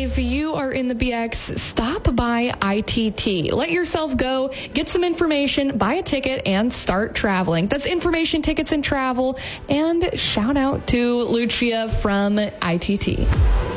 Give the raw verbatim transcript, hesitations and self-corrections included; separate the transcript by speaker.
Speaker 1: if you are in the B X, stop by I T T. Let yourself go, get some information, buy a ticket, and start traveling. That's Information Tickets and Travel. And shout out to Lucia from I T T.